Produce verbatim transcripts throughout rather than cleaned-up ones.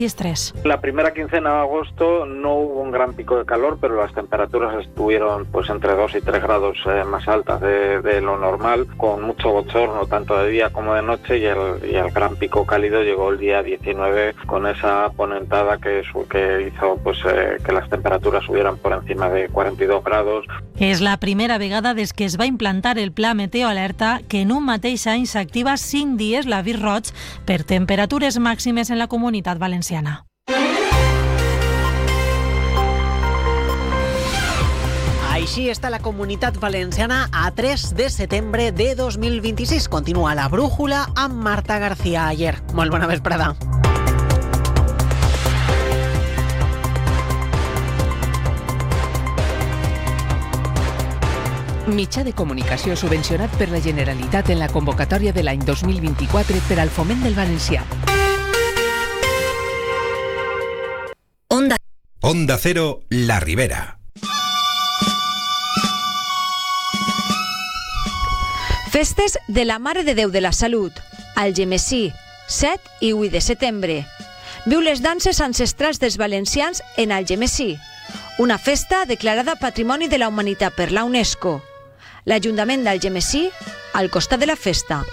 Estrés. La primera quincena de agosto no hubo un gran pico de calor, pero las temperaturas estuvieron pues entre dos y tres grados eh, más altas de, de lo normal, con mucho bochorno tanto de día como de noche, y el, y el gran pico cálido llegó el día diecinueve con esa ponentada que, que hizo pues eh, que las temperaturas subieran por encima de cuarenta y dos grados. És la primera vegada des que es va implantar el Pla Meteo Alerta que en un mateix any s'activa cinc dies l'avís roig per temperatures màximes en la Comunitat Valenciana. Així està la Comunitat Valenciana a tres de setembre de dos mil vint-i-sis. Continua la brújula amb Marta García Ayer. Molt bona vesprada. Mitjà de comunicació subvencionat per la Generalitat en la convocatòria de l'any dos mil vint-i-quatre per al foment del valencià. Onda. Onda Cero, La Ribera. Festes de la Mare de Déu de la Salut, Algemesí, set i vuit de setembre. Viu les danses ancestrals dels valencians en Algemesí, una festa declarada Patrimoni de la Humanitat per la UNESCO. L'Ajuntament d'Algemesí, al costat de la festa.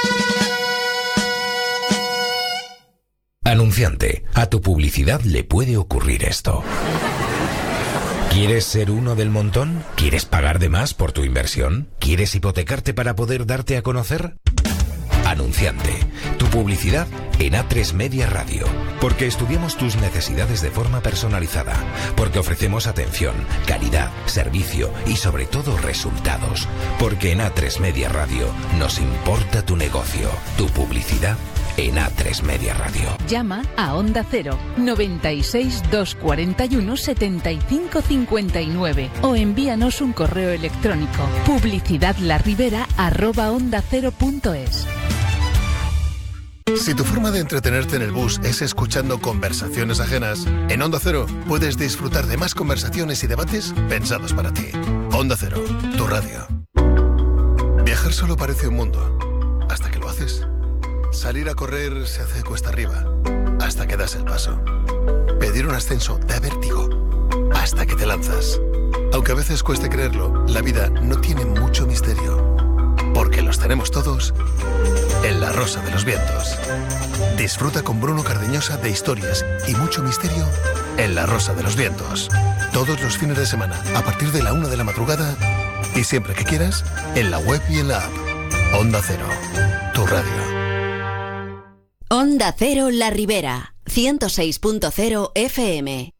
Anunciante, a tu publicidad le puede ocurrir esto. ¿Quieres ser uno del montón? ¿Quieres pagar de más por tu inversión? ¿Quieres hipotecarte para poder darte a conocer? Anunciante, tu publicidad en A tres Media Radio. Porque estudiamos tus necesidades de forma personalizada. Porque ofrecemos atención, calidad, servicio y sobre todo resultados. Porque en A tres Media Radio nos importa tu negocio, tu publicidad en A tres Media Radio. Llama a Onda Cero noventa y seis, doscientos cuarenta y uno, setenta y cinco cincuenta y nueve o envíanos un correo electrónico publicidadlarribera arroba onda cero punto es. Si tu forma de entretenerte en el bus es escuchando conversaciones ajenas, en Onda Cero puedes disfrutar de más conversaciones y debates pensados para ti. Onda Cero, tu radio. Viajar solo parece un mundo, hasta que lo haces. Salir a correr se hace cuesta arriba, hasta que das el paso. Pedir un ascenso da vértigo, hasta que te lanzas. Aunque a veces cueste creerlo, la vida no tiene mucho misterio, porque los tenemos todos en La Rosa de los Vientos. Disfruta con Bruno Cardeñosa de historias y mucho misterio en La Rosa de los Vientos. Todos los fines de semana, a partir de la una de la madrugada, y siempre que quieras, en la web y en la app. Onda Cero, tu radio. Onda Cero La Ribera, ciento seis punto cero F M.